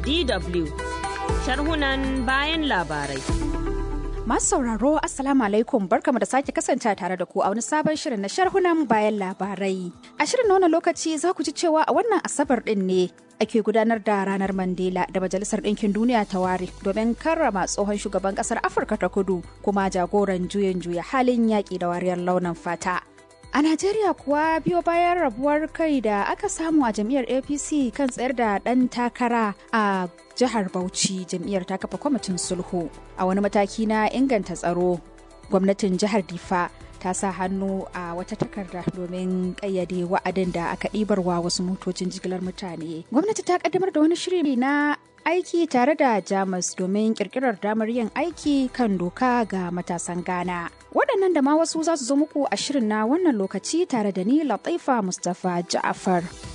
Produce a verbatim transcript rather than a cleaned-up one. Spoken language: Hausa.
D W sharhunan bayan labarai. Masu sauraro Assalamu alaikum, barkamu da sake kasance tare da ku a wani sabon shirin na sharhunan bayan labarai. A shirin na wannan lokaci za ku ji cewa a wannan Asabar din ne ake gudanar da ranar Mandela da Majalisar Ɗinkin Duniya ta ware domin karrama tsohon shugaban ƙasar Afirka ta Kudu kuma jagoran juyin juya halin yaƙi da wariyar launin fata. A Najeriya kuwa biyo bayan rabuwar kai da aka samu a jam'iyyar A P C kan tsayar da ɗan takara a jihar Bauchi, jam'iyyar ta kafa kwamitin sulhu. A wani mataki na inganta tsaro, gwamnatin jihar Difa ta sa hannu a wata takarda domin ƙayyade wa'adin da aka ɗibarwa wasu motocin jigilar mutane. Gwamnati ta ƙaddamar da wani shiri na aiki tare da Jamus domin ƙirƙirar damar yin aiki kan doka ga matasan Ghana. Waɗannan da ma wasu za su zo muku a shirin na wannan lokaci tare da ni Latifa Mustapha Ja'afar.